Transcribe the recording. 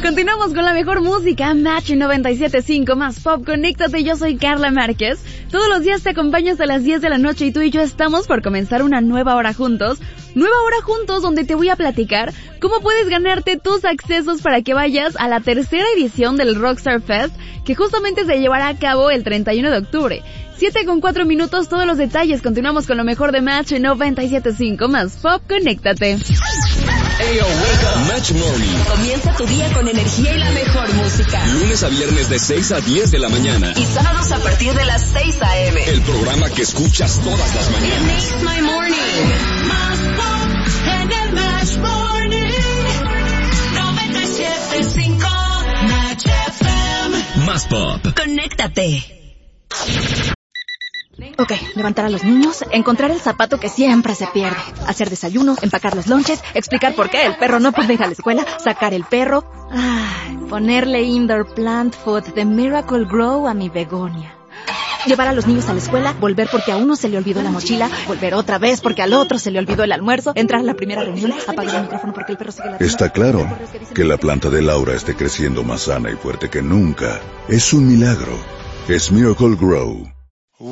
Continuamos con la mejor música, Match 97.5 más Pop. Conéctate, yo soy Carla Márquez. Todos los días te acompaño hasta las 10 de la noche y tú y yo estamos por comenzar una nueva hora juntos. Nueva hora juntos donde te voy a platicar cómo puedes ganarte tus accesos para que vayas a la tercera edición del Rockstar Fest, que justamente se llevará a cabo el 31 de octubre. 7:04 todos los detalles. Continuamos con lo mejor de Match 97.5 más Pop. Conéctate. Ayo, wake up. Match Morning. Comienza tu día con energía y la mejor música. Lunes a viernes de 6 a 10 de la mañana. Y sábados a partir de las 6 a.m. El programa que escuchas todas las It mañanas. makes my morning. Más Pop en el Match Morning. 97.5 Match FM. Más Pop. Conéctate. Ok, levantar a los niños, encontrar el zapato que siempre se pierde, hacer desayuno, empacar los lonches, explicar por qué el perro no puede ir a la escuela, sacar el perro, ponerle indoor plant food de Miracle Grow a mi begonia. Llevar a los niños a la escuela, volver porque a uno se le olvidó la mochila, volver otra vez porque al otro se le olvidó el almuerzo, entrar a la primera reunión, apagar el micrófono porque el perro sigue ladrando. Está claro que la planta de Laura esté creciendo más sana y fuerte que nunca. Es un milagro. Es Miracle Grow.